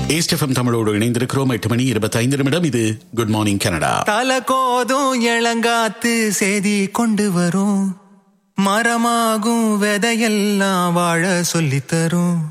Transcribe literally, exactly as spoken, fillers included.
East FM தமிழோடு இணைந்திருக்கிறோம். எட்டு மணி இருபத்தி ஐந்து நிமிடம். இது குட் மார்னிங் கனடா. தல கோதும் இளங்காத்து செய்தி கொண்டு வரும், மரமாகும் விதையெல்லாம் வாழ சொல்லித்தரும்.